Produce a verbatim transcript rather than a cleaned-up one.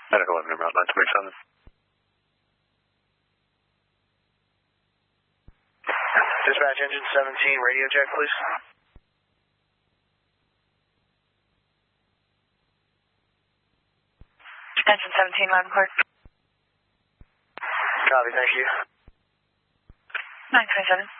Medical eleven, route nine twenty-seven. Dispatch engine seventeen, radio check, please. Engine seventeen, loud and clear. Copy, thank you. nine twenty-seven.